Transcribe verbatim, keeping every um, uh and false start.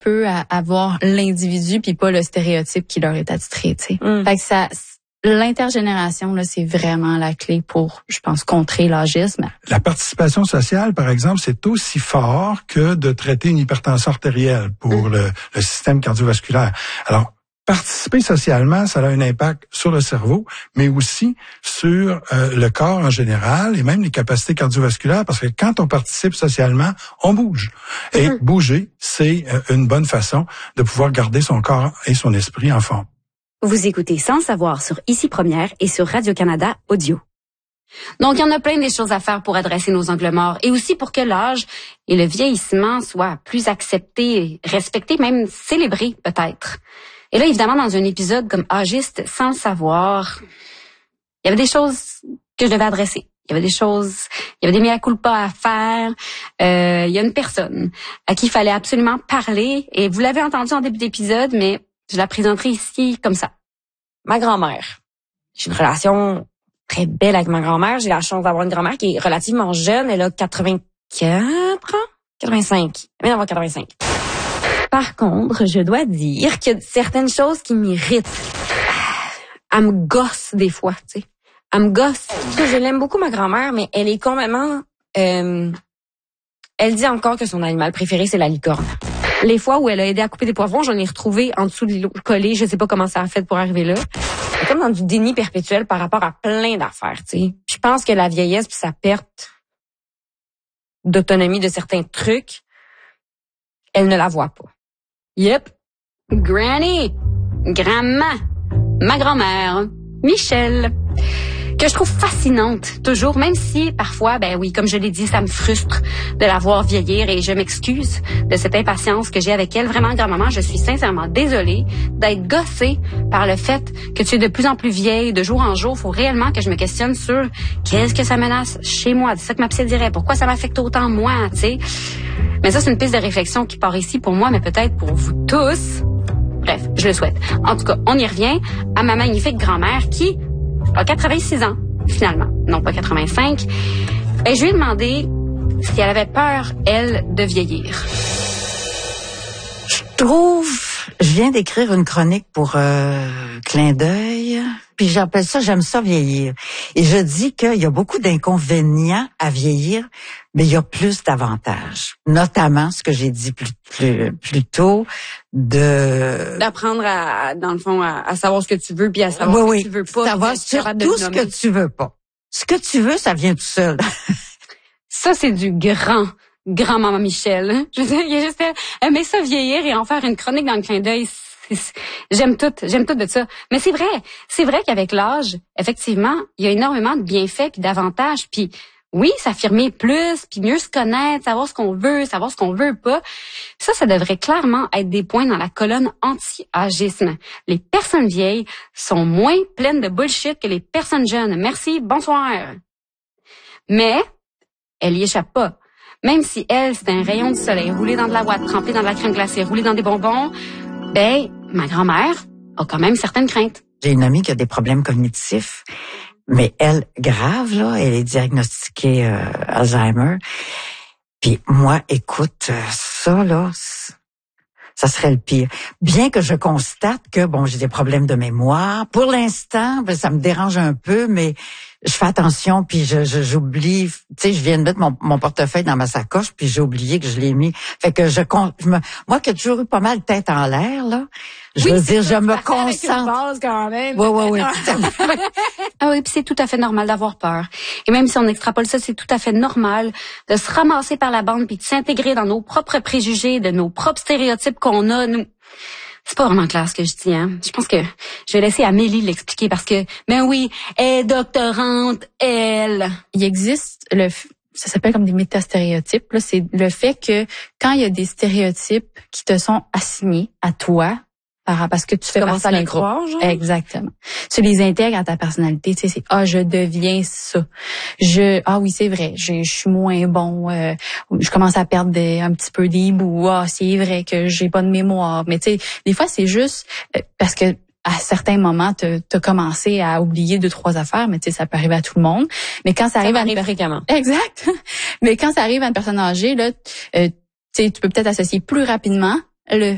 peu à, à voir l'individu puis pas le stéréotype qui leur est attitré, tu sais. Mm. Fait que ça, l'intergénération, là, c'est vraiment la clé pour, je pense, contrer l'âgisme. La participation sociale, par exemple, c'est aussi fort que de traiter une hypertension artérielle pour mm. le, le système cardiovasculaire. Alors, participer socialement, ça a un impact sur le cerveau, mais aussi sur euh, le corps en général et même les capacités cardiovasculaires, parce que quand on participe socialement, on bouge. Et mm-hmm. bouger, c'est euh, une bonne façon de pouvoir garder son corps et son esprit en forme. Vous écoutez Sans savoir sur Ici Première et sur Radio-Canada Audio. Donc, il y en a plein des choses à faire pour adresser nos angles morts et aussi pour que l'âge et le vieillissement soient plus acceptés, respectés, même célébrés peut-être. Et là, évidemment, dans un épisode comme Agiste sans le savoir, il y avait des choses que je devais adresser. Il y avait des choses, il y avait des mea culpa à faire. Euh, il y a une personne à qui il fallait absolument parler. Et vous l'avez entendu en début d'épisode, mais je la présenterai ici comme ça. Ma grand-mère. J'ai une relation très belle avec ma grand-mère. J'ai la chance d'avoir une grand-mère qui est relativement jeune. Elle a quatre-vingt-quatre ans? quatre-vingt-cinq. Elle vient d'avoir quatre-vingt-cinq. Par contre, je dois dire qu'il y a certaines choses qui m'irritent. Elle me gosse des fois, tu sais. Elle me gosse. Je l'aime beaucoup, ma grand-mère, mais elle est complètement... Euh, elle dit encore que son animal préféré, c'est la licorne. Les fois où elle a aidé à couper des poivrons, j'en ai retrouvé en dessous de l'îlot collé. Je sais pas comment ça a fait pour arriver là. C'est comme dans du déni perpétuel par rapport à plein d'affaires, tu sais. Je pense que la vieillesse puis sa perte d'autonomie de certains trucs, elle ne la voit pas. Yep. Granny. Grand-ma. Ma grand-mère. Michel. Que je trouve fascinante, toujours, même si, parfois, ben oui, comme je l'ai dit, ça me frustre de la voir vieillir et je m'excuse de cette impatience que j'ai avec elle. Vraiment, grand-maman, je suis sincèrement désolée d'être gossée par le fait que tu es de plus en plus vieille, de jour en jour. Faut réellement que je me questionne sur qu'est-ce que ça menace chez moi. C'est ça que ma psy dirait. Pourquoi ça m'affecte autant moi, tu sais? Mais ça, c'est une piste de réflexion qui part ici pour moi, mais peut-être pour vous tous. Bref, je le souhaite. En tout cas, on y revient à ma magnifique grand-mère qui a quatre-vingt-six ans, finalement. Non, pas quatre-vingt-cinq. Ben, je lui ai demandé si elle avait peur, elle, de vieillir. Je trouve... Je viens d'écrire une chronique pour euh, Clin d'œil, puis j'appelle ça « J'aime ça vieillir ». Et je dis qu'il y a beaucoup d'inconvénients à vieillir, mais il y a plus d'avantages. Notamment, ce que j'ai dit plus, plus, plus tôt, de... D'apprendre à, dans le fond, à, à savoir ce que tu veux, puis à savoir oui, ce que oui. tu veux pas. Savoir surtout ce que tu veux pas. Ce que tu veux, ça vient tout seul. Ça, c'est du grand... Grand-maman Michel. Je sais, il y a juste aimer ça vieillir et en faire une chronique dans le clin d'œil. J'aime tout, j'aime tout de ça. Mais c'est vrai, c'est vrai qu'avec l'âge, effectivement, il y a énormément de bienfaits puis d'avantages. Puis oui, s'affirmer plus, puis mieux se connaître, savoir ce qu'on veut, savoir ce qu'on veut pas. Ça, ça devrait clairement être des points dans la colonne anti-agisme. Les personnes vieilles sont moins pleines de bullshit que les personnes jeunes. Merci, bonsoir. Mais elle y échappe pas. Même si elle, c'est un rayon de soleil, roulé dans de la ouate, trempé dans de la crème glacée, roulé dans des bonbons, ben, ma grand-mère a quand même certaines craintes. J'ai une amie qui a des problèmes cognitifs, mais elle, grave, là, elle est diagnostiquée euh, Alzheimer. Puis moi, écoute, ça, là, ça serait le pire. Bien que je constate que, bon, j'ai des problèmes de mémoire. Pour l'instant, ben, ça me dérange un peu, mais je fais attention, puis je, je j'oublie. Tu sais, je viens de mettre mon, mon portefeuille dans ma sacoche, puis j'ai oublié que je l'ai mis. Fait que je, je me, moi qui ai toujours eu pas mal de tête en l'air, là, je oui, veux dire, je me concentre. Avec une base quand même. Oui, oui, oui. Ah oui, puis c'est tout à fait normal d'avoir peur. Et même si on extrapole ça, c'est tout à fait normal de se ramasser par la bande puis de s'intégrer dans nos propres préjugés, de nos propres stéréotypes qu'on a, nous. C'est pas vraiment clair ce que je dis, hein. Je pense que je vais laisser Amélie l'expliquer parce que, ben oui, elle est doctorante, elle. Il existe le, ça s'appelle comme des métastéréotypes, là. C'est le fait que quand il y a des stéréotypes qui te sont assignés à toi, parce que tu fais partie d'un groupe. Croire, genre? Exactement. Tu les intègres à ta personnalité, tu sais, c'est ah je deviens ça. Je ah oui, c'est vrai, je, je suis moins bon, euh, je commence à perdre des, un petit peu des bouts. Ah, c'est vrai que j'ai pas de mémoire, mais tu sais, des fois c'est juste euh, parce que à certains moments, tu as commencé à oublier deux, trois affaires, mais tu sais, ça peut arriver à tout le monde. Mais quand ça, ça arrive à une per... fréquemment. Exact. Mais quand ça arrive à une personne âgée, là, euh, tu sais, tu peux peut-être associer plus rapidement le